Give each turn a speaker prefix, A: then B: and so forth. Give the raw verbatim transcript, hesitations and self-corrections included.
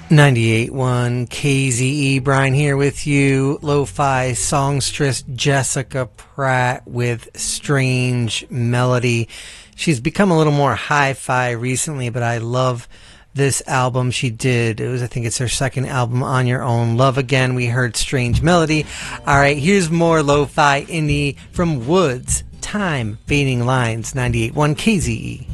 A: ninety-eight point one K Z E, Brian here with you. Lo-fi songstress Jessica Pratt with Strange Melody. She's become a little more hi-fi recently, but I love this album she did. It was, I think it's her second album, On Your Own. Love Again. We heard Strange Melody. All right, here's more lo-fi indie from Woods. Time, Fading Lines, ninety-eight point one K Z E.